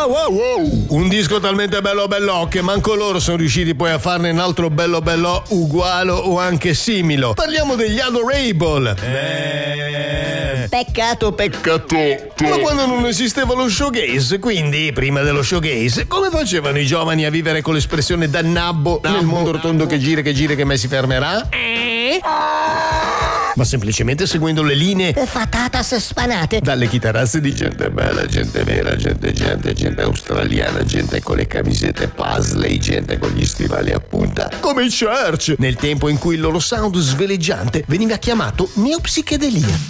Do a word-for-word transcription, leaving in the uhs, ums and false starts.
wow, wow, wow. Un disco talmente bello bello che manco loro sono riusciti poi a farne un altro bello bello uguale o anche similo. Parliamo degli Adorable. Eh. Peccato, peccato. Ma quando non esisteva lo showgaze, quindi prima dello showgaze, come facevano i giovani a vivere con l'espressione da nabbo, nabbo nel mondo rotondo che gira, che gira, che mai si fermerà? Eh? Ma semplicemente seguendo le linee Fatatas spanate dalle chitarrazze di gente bella, gente vera, gente gente, gente australiana, gente con le camisette Paisley, gente con gli stivali a punta, come i Church, nel tempo in cui il loro sound sveleggiante veniva chiamato neopsichedelia.